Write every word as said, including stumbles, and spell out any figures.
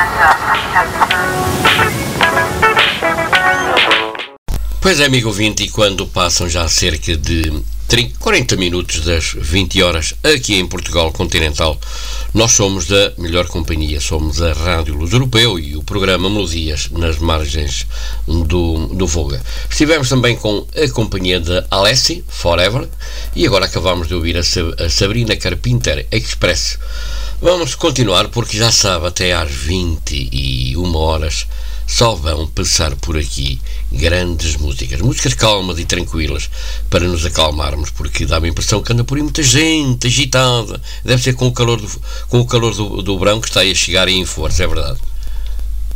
Pois é, amigo ouvinte, e quando passam já cerca de trinta, quarenta minutos das vinte horas aqui em Portugal continental, nós somos da melhor companhia, somos a Rádio Luz Europeu e o programa Melodias nas margens do, do Volga. Estivemos também com a companhia da Alessi, Forever, e agora acabamos de ouvir a, a Sabrina Carpenter Express. Vamos continuar porque já sabe, até às vinte e uma horas só vão passar por aqui grandes músicas, músicas calmas e tranquilas para nos acalmarmos, porque dá-me a impressão que anda por aí muita gente agitada, deve ser com o calor do, com o calor do, do verão que está aí a chegar aí em força, é verdade.